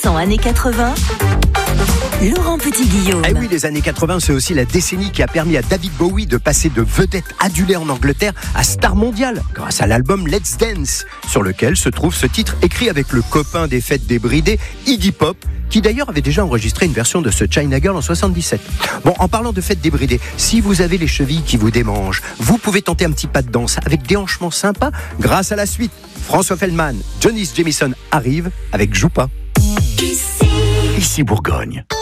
100% années 80. Laurent Petit-Guillaume. Eh oui, les années 80, c'est aussi la décennie qui a permis à David Bowie de passer de vedette adulée en Angleterre à star mondiale, grâce à l'album Let's Dance, sur lequel se trouve ce titre écrit avec le copain des fêtes débridées, Iggy Pop, qui d'ailleurs avait déjà enregistré une version de ce China Girl en 77. Bon, en parlant de fêtes débridées, si vous avez les chevilles qui vous démangent, vous pouvez tenter un petit pas de danse avec des hanchements sympas grâce à la suite. François Feldman, Johnny Jamison arrive avec Joue pas. Ici Bourgogne.